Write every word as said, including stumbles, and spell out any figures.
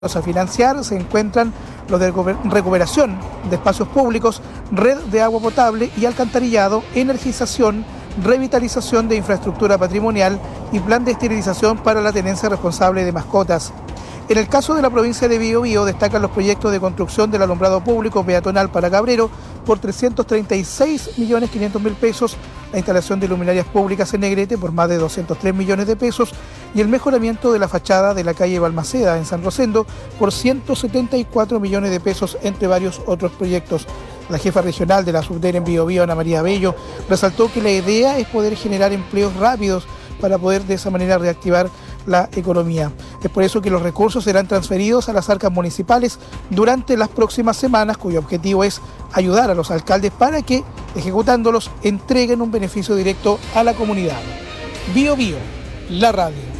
A financiar se encuentran los de recuperación de espacios públicos, red de agua potable y alcantarillado, energización, revitalización de infraestructura patrimonial y plan de esterilización para la tenencia responsable de mascotas. En el caso de la provincia de Biobío destacan los proyectos de construcción del alumbrado público peatonal para Cabrero por trescientos treinta y seis millones quinientos mil pesos, la instalación de luminarias públicas en Negrete por más de doscientos tres millones de pesos y el mejoramiento de la fachada de la calle Balmaceda en San Rosendo por ciento setenta y cuatro millones de pesos, entre varios otros proyectos. La jefa regional de la Subdere en Biobío, Ana María Bello, resaltó que la idea es poder generar empleos rápidos para poder de esa manera reactivar la economía. Es por eso que los recursos serán transferidos a las arcas municipales durante las próximas semanas, cuyo objetivo es ayudar a los alcaldes para que, ejecutándolos, entreguen un beneficio directo a la comunidad. Biobío, la radio.